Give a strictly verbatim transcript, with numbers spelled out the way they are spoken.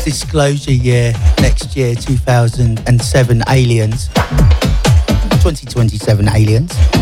disclosure year next year, two thousand seven Aliens. twenty twenty-seven Aliens.